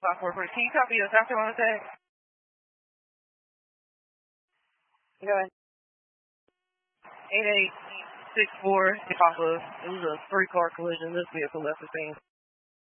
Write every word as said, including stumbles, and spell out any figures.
five four four. Can you copy us after on attack? Go ahead. eight eight six four. It was a three car collision. This vehicle left the scene.